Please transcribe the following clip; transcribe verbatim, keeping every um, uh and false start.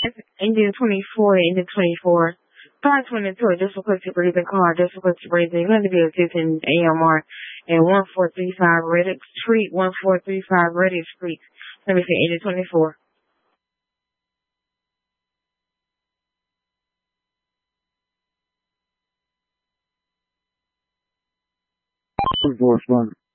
Ending twenty-four, ending twenty-four. Five twenty-two, just request to breathe in car, just request to breathe in. Going to be assisting A M R and one four three five Reddick Street, one four three five Reddick Street. Let me see, ending twenty-four. Enforcement.